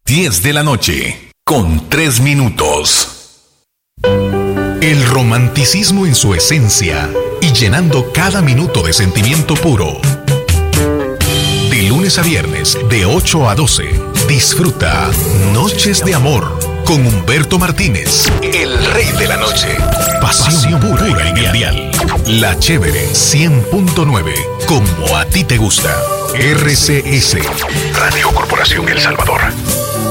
10 de la noche, con 3 minutos. El romanticismo en su esencia y llenando cada minuto de sentimiento puro. De lunes a viernes, de 8 a 12, disfruta Noches de Amor con Humberto Martínez, el rey de la noche. Pasión pura en el dial. La Chévere 100.9, como a ti te gusta. RCS, Radio Corporación El Salvador.